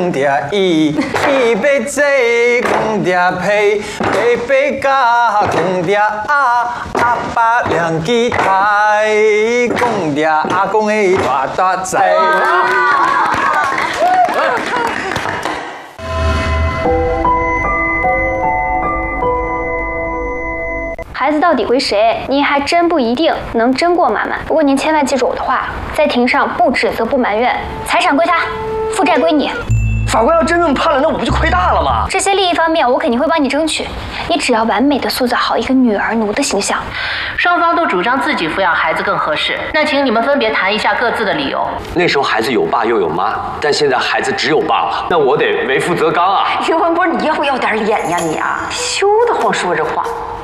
公爹一，一杯醉公爹陪，杯杯嘎公爹阿爸两吉台，公爹阿公的大大仔。 孩子到底归谁，您还真不一定能争过妈妈。不过您千万记住我的话，在庭上不指责不埋怨，财产归他，负债归你。 法官要真这么判了，那我不就亏大了吗？ 这些利益方面，我肯定会帮你争取。你只要完美的塑造好一个女儿奴的形象。 双方都主张自己抚养孩子更合适，那请你们分别谈一下各自的理由。 那时候孩子有爸又有妈，但现在孩子只有爸了，那我得为父则刚啊！ 于文波，你要不要点脸呀你啊？羞得慌说这话。